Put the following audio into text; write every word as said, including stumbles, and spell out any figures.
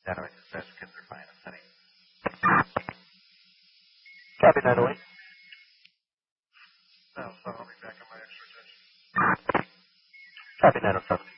That always says kids are fine. I'm setting. Copy nine oh eight. No, so I'll be back on my extra touch. Copy nine oh seven.